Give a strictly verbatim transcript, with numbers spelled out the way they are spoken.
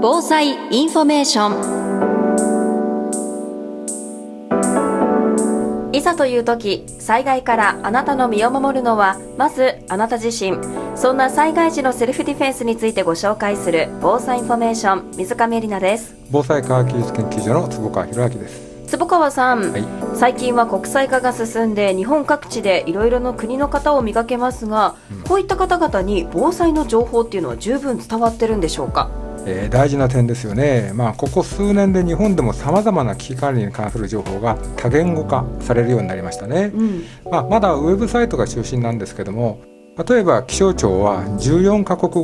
防災インフォメーション。いざという時、災害からあなたの身を守るのはまずあなた自身。そんな災害時のセルフディフェンスについてご紹介する防災インフォメーション、水上絵里奈です。 防災科学技術研究所の坪川博明です。 坪川さん、 はい、 最近は国際化が進んで日本各地でいろいろな国の方を見かけますが、うん、こういった方々に防災の情報っていうのは十分伝わってるんでしょうか？ えー、大事な点ですよね。まあ、ここ数年で日本でもさまざまな危機管理に関する情報が多言語化されるようになりましたね。うん、まあ、まだウェブサイトが中心なんですけども、例えば気象庁はじゅうよんカ国